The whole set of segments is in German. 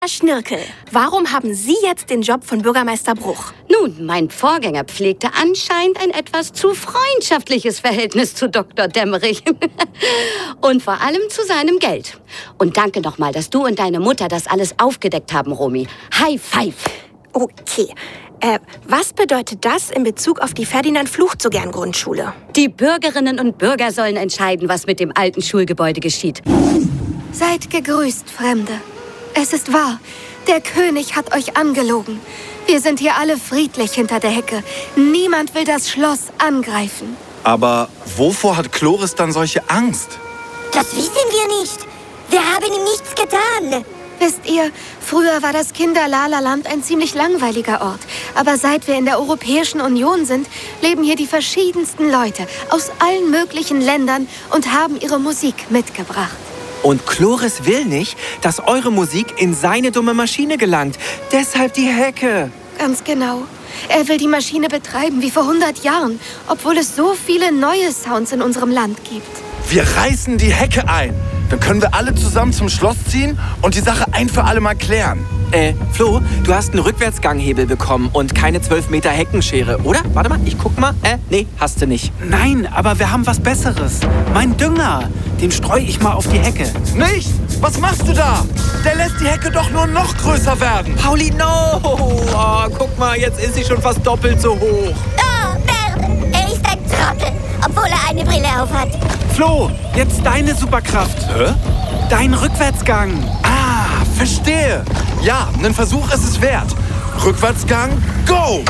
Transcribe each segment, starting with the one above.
Schnirkel, warum haben Sie jetzt den Job von Bürgermeister Bruch? Nun, mein Vorgänger pflegte anscheinend ein etwas zu freundschaftliches Verhältnis zu Dr. Dämmerich. Und vor allem zu seinem Geld. Und danke nochmal, dass du und deine Mutter das alles aufgedeckt haben, Romy. High five. Okay. Was bedeutet das in Bezug auf die Ferdinand-Fluch-so-gern-Grundschule? Die Bürgerinnen und Bürger sollen entscheiden, was mit dem alten Schulgebäude geschieht. Seid gegrüßt, Fremde. Es ist wahr, der König hat euch angelogen. Wir sind hier alle friedlich hinter der Hecke. Niemand will das Schloss angreifen. Aber wovor hat Chloris dann solche Angst? Das wissen wir nicht. Wir haben ihm nichts getan. Wisst ihr, früher war das Kinder-Lala-Land ein ziemlich langweiliger Ort. Aber seit wir in der Europäischen Union sind, leben hier die verschiedensten Leute aus allen möglichen Ländern und haben ihre Musik mitgebracht. Und Chloris will nicht, dass eure Musik in seine dumme Maschine gelangt. Deshalb die Hecke. Ganz genau. Er will die Maschine betreiben wie vor 100 Jahren, obwohl es so viele neue Sounds in unserem Land gibt. Wir reißen die Hecke ein. Dann können wir alle zusammen zum Schloss ziehen und die Sache ein für alle Mal klären. Flo, du hast einen Rückwärtsganghebel bekommen und keine 12 Meter Heckenschere, oder? Warte mal, ich guck mal. Nee, hast du nicht. Nein, aber wir haben was Besseres. Mein Dünger, den streue ich mal auf die Hecke. Nicht? Was machst du da? Der lässt die Hecke doch nur noch größer werden. Pauli, no! Oh, guck mal, jetzt ist sie schon fast doppelt so hoch. Oh, Bern, er ist ein Trottel, obwohl er eine Brille auf hat. Flo, jetzt deine Superkraft. Hä? Dein Rückwärtsgang. Ah, verstehe. Ja, ein Versuch ist es wert. Rückwärtsgang, go!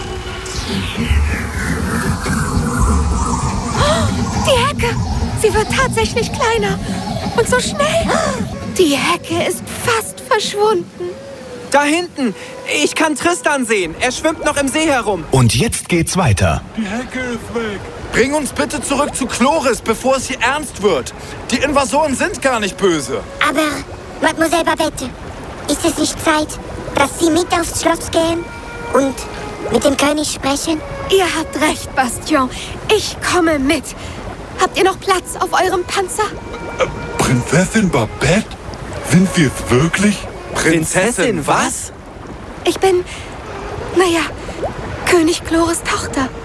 Die Hecke! Sie wird tatsächlich kleiner. Und so schnell. Die Hecke ist fast verschwunden. Da hinten! Ich kann Tristan sehen. Er schwimmt noch im See herum. Und jetzt geht's weiter. Die Hecke ist weg. Bring uns bitte zurück zu Chloris, bevor es hier ernst wird. Die Invasoren sind gar nicht böse. Aber, Mademoiselle Babette, ist es nicht Zeit, dass Sie mit aufs Schloss gehen und mit dem König sprechen? Ihr habt recht, Bastion. Ich komme mit. Habt ihr noch Platz auf eurem Panzer? Prinzessin Babette? Sind wir es wirklich? Prinzessin, was? Ich bin, König Chloris' Tochter.